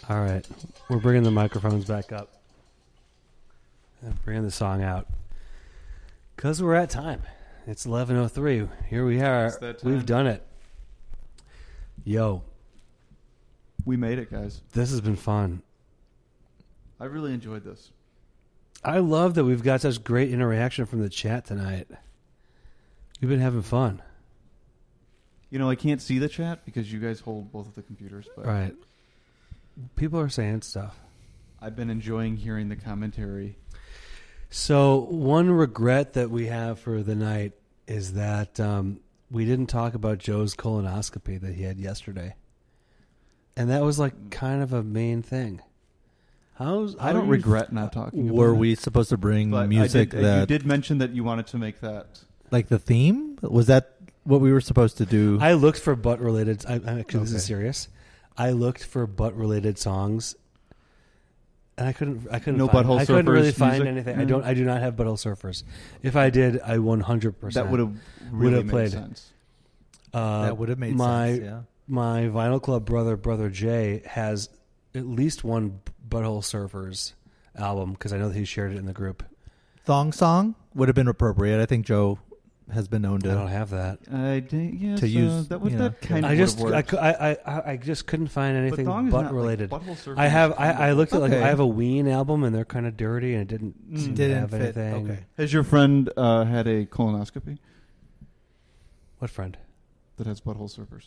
All right. We're bringing the microphones back up. And bringing the song out. Because we're at time. It's 11:03. Here we are. It's that time. We've done it. Yo, We made it, guys. this has been fun. I really enjoyed this. I love that we've got such great interaction from the chat tonight. We've been having fun. You know, I can't see the chat because you guys hold both of the computers, but Right. People are saying stuff. I've been enjoying hearing the commentary. So one regret that we have for the night is that we didn't talk about Joe's colonoscopy that he had yesterday. And that was like kind of a main thing. I don't regret not talking about it. Were we supposed to bring But music you that, did mention that you wanted to make that. like the theme? Was that what we were supposed to do? I looked for butt-related... Actually, this is Okay. serious. I looked for butt-related songs, and I couldn't No find, Butthole I couldn't really Surfers find music? anything. No. I do not have Butthole Surfers. If I did, I 100%. That would have really have made played. sense. that would have made my, sense, yeah. My Vinyl Club brother Jay has at least one Butthole Surfers album because I know that he shared it in the group. Thong Song would have been appropriate. I think Joe has been known I don't to. have that. I did, yes, To use, that would you know, that kind I of just would have worked. I just couldn't find anything But thong is not, butt related. Like, Butthole Surfers I have is kind I of- looked at like Okay. I have a Ween album and they're kind of dirty and it didn't seem to Didn't have fit. anything. Okay. Has your friend had a colonoscopy What friend? that has Butthole Surfers?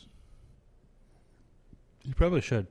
You probably should.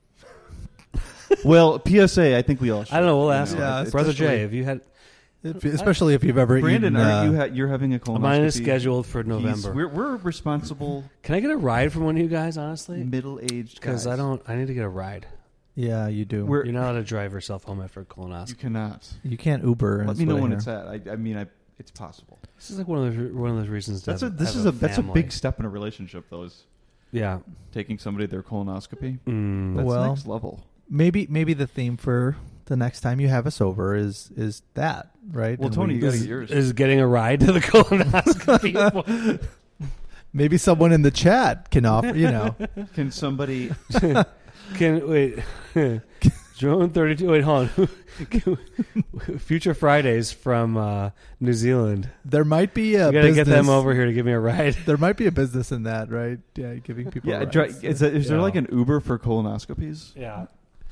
Well, PSA, I think we all should. I don't know. We'll you ask Yeah, him. it's Brother especially- Jay. Have you had? Especially if you've ever Brandon, eaten... you're having a colonoscopy. Mine is scheduled for November. We're responsible Can I get a ride from one of you guys? Honestly, middle-aged because guys. I need to get a ride. yeah, you do. We're- You're not allowed to drive yourself home after a You colonoscopy. cannot. You can't Uber. Let is me know what I when hear. it's at. I mean, it's possible. This is like one of those reasons. To That's have, that's a family. big step in a relationship, though. Is Yeah. taking somebody their colonoscopy. Mm. That's Well, next level. Maybe the theme for the next time you have us over is that, right? Well, And Tony, we- you gotta get yours. Is getting a ride to the colonoscopy. maybe someone in the chat can offer, Can somebody? Can wait? Drone 32. Wait, hold on. Future Fridays from New Zealand. There might be a You gotta business. get them over here to give me a ride. There might be a business in that, right? Yeah, giving people Yeah. rides. Is there Yeah. like an Uber for colonoscopies? Yeah.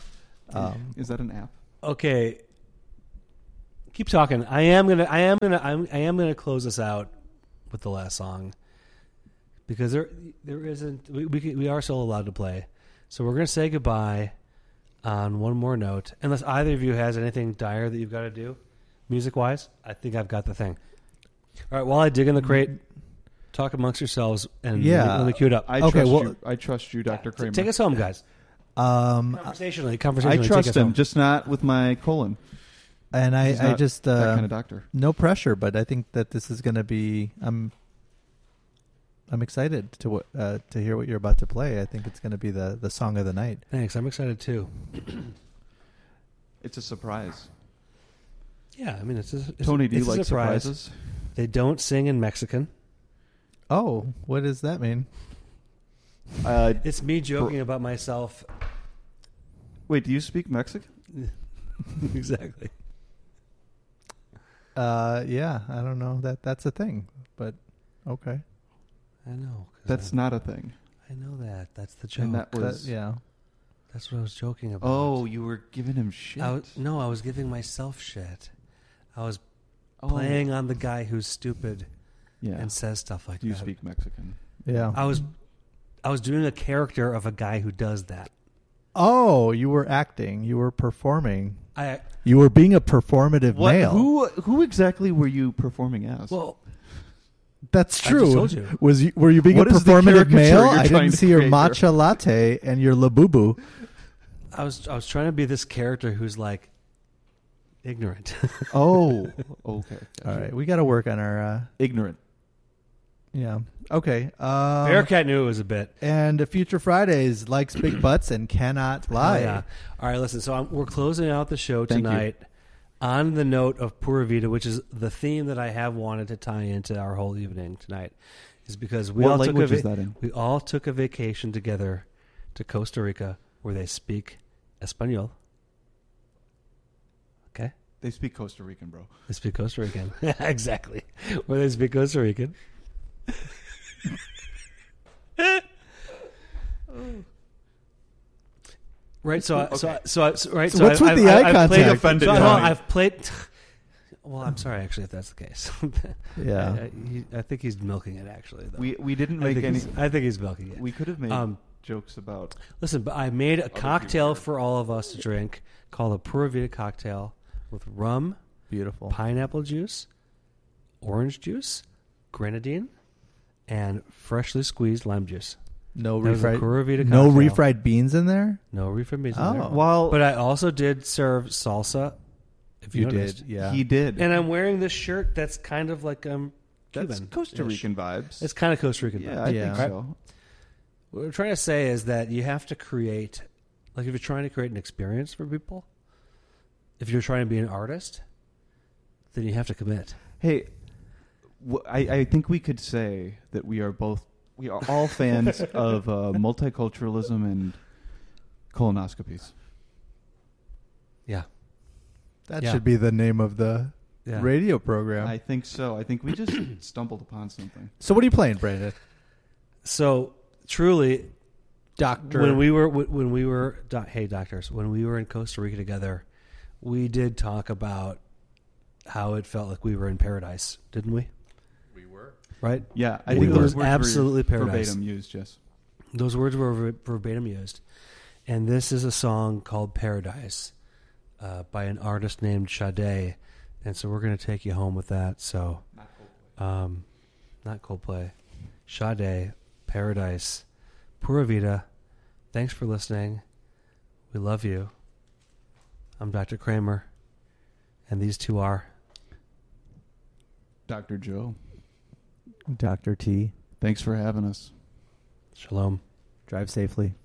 Is that an app? Okay. Keep talking. I am gonna close this out with the last song because there isn't we are still allowed to play, so we're gonna say goodbye on one more note. Unless either of you has anything dire that you've got to do, music wise, I think I've got the thing. All right. While I dig in the crate, talk amongst yourselves and let me cue it up. I trust you, Dr. Kramer. Take us home, guys. Conversationally, I take trust us him, home. just not with my colon. And He's I not just that kind of doctor. no pressure, but I think that this is going to be. I'm excited to hear what you're about to play. I think it's going to be the song of the night. Thanks. I'm excited too. It's a surprise. Yeah, I mean, it's Tony, do you it's a like surprise. surprises? They don't sing in Mexican. Oh, what does that mean? It's me joking about myself. Wait, do you speak Mexican? Exactly. Yeah, I don't know that's a thing, but okay. I know. 'cause That's not a thing. I know that. That's the joke. And that was. Yeah. That's what I was joking about. Oh, you were giving him shit. I was giving myself shit. I was Oh. playing on the guy who's stupid Yeah. and says stuff like Do you that. speak Mexican? Yeah. I was doing a character of a guy who does that. Oh, you were acting. You were performing. I You were being a performative What? male. Who exactly were you performing as? well, That's I true. just told you. Were you being What a is the performative caricature male? you're I trying didn't to see your create here? matcha latte and your labubu. I was trying to be this character who's like ignorant. Oh, okay. All right, we got to work on our. Ignorant. Yeah. Okay. Bearcat knew it was a bit. And Future Fridays likes big butts and cannot lie. Oh, yeah. All right, listen. So we're closing out the show Thank you. tonight on the note of Pura Vida, which is the theme that I have wanted to tie into our whole evening tonight, is because we What all took language is that in? we all took a vacation together to Costa Rica, where they speak Espanol. Okay. They speak Costa Rican, bro. They speak Costa Rican. Exactly. Where they speak Costa Rican. Right. So what's I've with the eye I've played contact? offended so, Johnny. I've played. Well, I'm sorry, actually, if that's the case. Yeah. I think he's milking it. Actually, though. We didn't make any. I think he's milking it. We could have made Um, jokes about. Listen, but I made a cocktail people. for all of us to drink called a Pura Vida cocktail with rum, Beautiful. pineapple juice, orange juice, grenadine, and freshly squeezed lime juice. No That was a refried. Pura Vida No cocktail. refried beans in there. No refried beans in Oh. there. While But I also did serve salsa. If you noticed. Yeah. he did, And I'm wearing this shirt that's kind of like that's Cuban. Costa Rican vibes. It's kind of Costa Rican. yeah, vibe. I Yeah. think so. What we're trying to say is that you have to create, like if you're trying to create an experience for people, if you're trying to be an artist, then you have to commit. Hey, I think we could say that we are all fans of multiculturalism and colonoscopies. Yeah. That Yeah. should be the name of the Yeah. radio program. I think so. I think we just stumbled upon something. So what are you playing, Brandon? So truly, Doctor. when we were hey doctors, when we were in Costa Rica together, we did talk about how it felt like we were in paradise, didn't we? We were. Right? Yeah, I It think was those words absolutely were paradise. verbatim used. Yes. Those words were verbatim used. And this is a song called Paradise by an artist named Sade. And so we're going to take you home with that. So, not Coldplay. Sade, Paradise, Pura Vida. Thanks for listening. We love you. I'm Dr. Kramer. And these two are... Dr. Joe, Dr. T. thanks for having us. Shalom. Drive safely.